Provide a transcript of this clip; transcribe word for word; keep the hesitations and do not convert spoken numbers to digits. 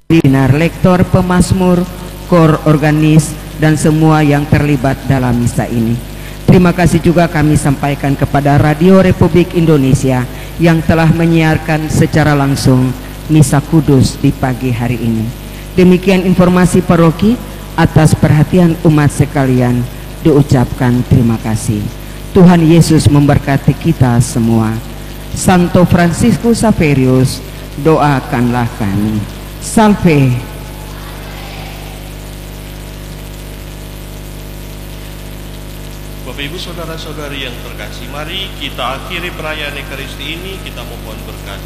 dinar, lektor, pemazmur, kor, organis, dan semua yang terlibat dalam misa ini. Terima kasih juga kami sampaikan kepada Radio Republik Indonesia yang telah menyiarkan secara langsung misa kudus di pagi hari ini. Demikian informasi paroki. Atas perhatian umat sekalian diucapkan terima kasih. Tuhan Yesus memberkati kita semua. Santo Fransiskus Xaverius, doakanlah kami. Salve. Bapak Ibu saudara-saudari yang terkasih, mari kita akhiri perayaan Ekaristi ini, kita mohon berkat